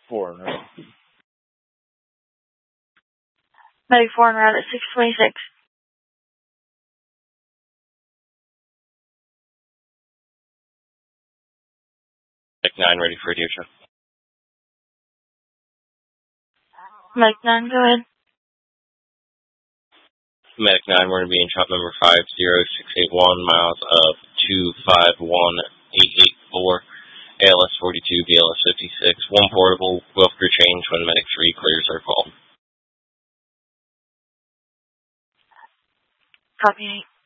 4 en route. Medic 4 en route at 626. Medic 9 ready for radio check. Medic 9, go ahead. Medic 9, we're going to be in shop number 50681, miles of 251884, ALS 42, BLS 56, 1 portable, will crew change when Medic 3 clears our call. Copy 8.